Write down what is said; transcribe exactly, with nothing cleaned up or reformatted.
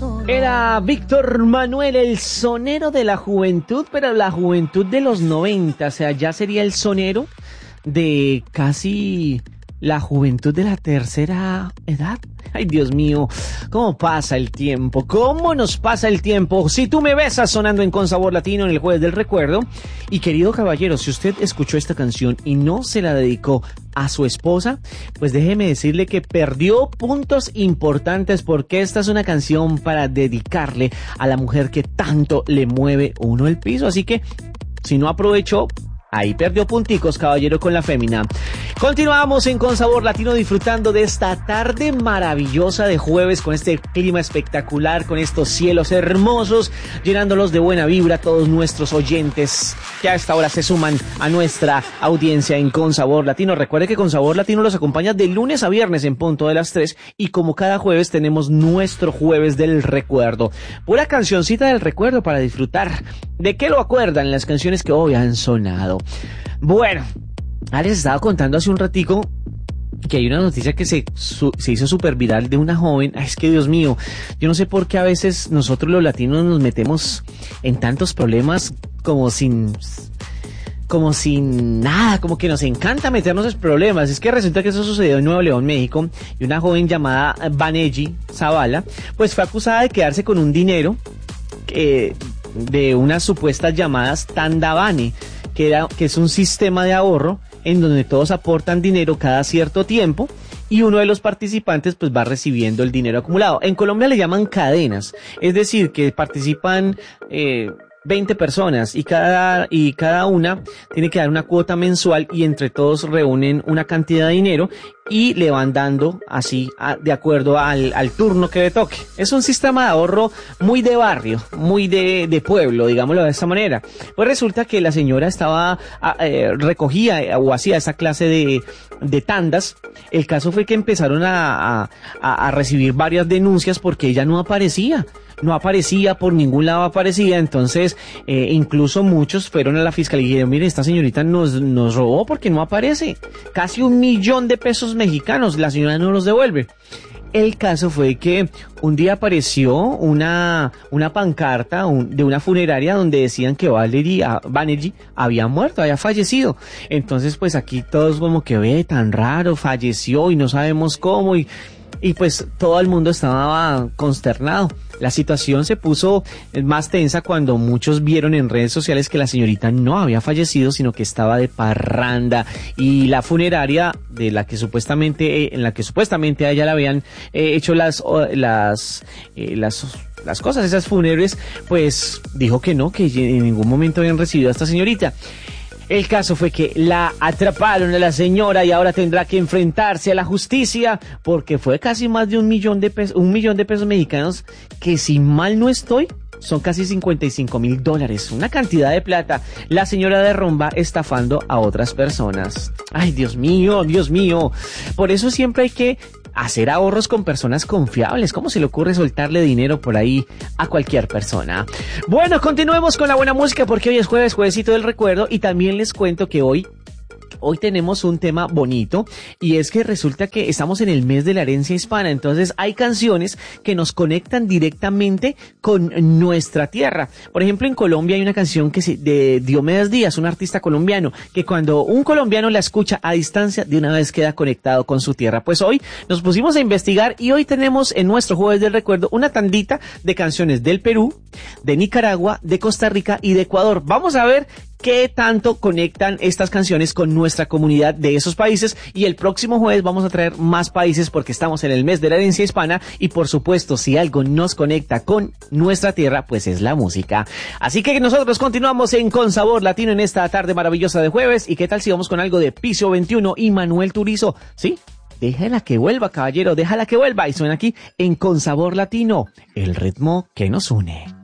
Era Víctor Manuel, el sonero de la juventud, pero la juventud de los noventa, o sea, ya sería el sonero de casi la juventud de la tercera edad. Ay, Dios mío, cómo pasa el tiempo, cómo nos pasa el tiempo. Si tú me besas, sonando en Con Sabor Latino en el Jueves del Recuerdo. Y querido caballero, si usted escuchó esta canción y no se la dedicó a su esposa, pues déjeme decirle que perdió puntos importantes, porque esta es una canción para dedicarle a la mujer que tanto le mueve uno el piso. Así que, si no aprovechó, ahí perdió punticos, caballero, con la fémina. Continuamos en Con Sabor Latino, disfrutando de esta tarde maravillosa de jueves, con este clima espectacular, con estos cielos hermosos, llenándolos de buena vibra a todos nuestros oyentes que a esta hora se suman a nuestra audiencia en Con Sabor Latino. Recuerde que Con Sabor Latino los acompaña de lunes a viernes en punto de las tres, y como cada jueves tenemos nuestro Jueves del Recuerdo. Pura cancioncita del recuerdo para disfrutar. ¿De qué lo acuerdan las canciones que hoy han sonado? Bueno, les estaba contando hace un ratico que hay una noticia que se, su, se hizo súper viral de una joven. Ay, es que Dios mío, yo no sé por qué a veces nosotros los latinos nos metemos en tantos problemas como sin... como sin nada, como que nos encanta meternos en problemas. Es que resulta que eso sucedió en Nuevo León, México, y una joven llamada Vanelli Zavala, pues fue acusada de quedarse con un dinero eh, de unas supuestas llamadas Tandavane, que, era, que es un sistema de ahorro en donde todos aportan dinero cada cierto tiempo y uno de los participantes pues va recibiendo el dinero acumulado. En Colombia le llaman cadenas, es decir, que participan eh, veinte personas y cada, y cada una tiene que dar una cuota mensual, y entre todos reúnen una cantidad de dinero y le van dando así a, de acuerdo al, al turno que le toque. Es un sistema de ahorro muy de barrio, muy de, de pueblo, digámoslo de esta manera. Pues resulta que la señora estaba, eh, recogía o hacía esa clase de, de tandas. El caso fue que empezaron a, a, a recibir varias denuncias porque ella no aparecía. No aparecía, por ningún lado aparecía. Entonces, eh, incluso muchos fueron a la fiscalía y dijeron, mire, esta señorita nos, nos robó porque no aparece. Casi un millón de pesos mexicanos, la señora no los devuelve. El caso fue que un día apareció una, una pancarta un, de una funeraria donde decían que Valerie, Banerjee había muerto, había fallecido. Entonces, pues aquí todos como que ve, tan raro, falleció y no sabemos cómo, y, y pues todo el mundo estaba consternado. La situación se puso más tensa cuando muchos vieron en redes sociales que la señorita no había fallecido, sino que estaba de parranda, y la funeraria de la que supuestamente, en la que supuestamente a ella le habían eh, hecho las, las, eh, las, las cosas, esas funerarias, pues dijo que no, que en ningún momento habían recibido a esta señorita. El caso fue que la atraparon a la señora y ahora tendrá que enfrentarse a la justicia, porque fue casi más de un millón de pesos, un millón de pesos mexicanos, que si mal no estoy, son casi cincuenta y cinco mil dólares, una cantidad de plata. La señora de rumba estafando a otras personas. Ay, Dios mío, Dios mío. Por eso siempre hay que hacer ahorros con personas confiables. ¿Cómo se le ocurre soltarle dinero por ahí a cualquier persona? Bueno, continuemos con la buena música, porque hoy es jueves, juevesito del recuerdo, y también les cuento que hoy Hoy tenemos un tema bonito, y es que resulta que estamos en el mes de la herencia hispana. Entonces hay canciones que nos conectan directamente con nuestra tierra. Por ejemplo, en Colombia hay una canción que se, de Diomedes Díaz, un artista colombiano, que cuando un colombiano la escucha a distancia, de una vez queda conectado con su tierra. Pues hoy nos pusimos a investigar, y hoy tenemos en nuestro Jueves del Recuerdo una tandita de canciones del Perú, de Nicaragua, de Costa Rica y de Ecuador. Vamos a ver qué tanto conectan estas canciones con nuestra comunidad de esos países, y el próximo jueves vamos a traer más países, porque estamos en el mes de la herencia hispana, y por supuesto, si algo nos conecta con nuestra tierra, pues es la música. Así que nosotros continuamos en Con Sabor Latino en esta tarde maravillosa de jueves. ¿Y qué tal si vamos con algo de Piso veintiuno y Manuel Turizo? ¿Sí? Déjala que vuelva, caballero, déjala que vuelva. Y suena aquí en Con Sabor Latino, el ritmo que nos une.